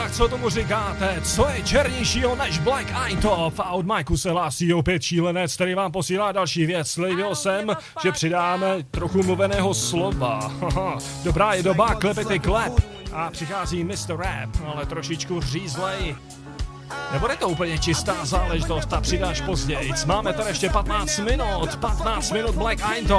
tak co tomu říkáte? Co je černějšího než Black Eintop? A od Majku se hlásí opět šílenec, který vám posílá další věc. Slíbil jsem, že přidáme trochu mluveného slova. Dobrá je doba, klepety klep. A přichází Mr. Rap, ale trošičku řízlej. Nebude to úplně čistá záležitost a přidáš později. Máme tady ještě 15 minut Black Eintop.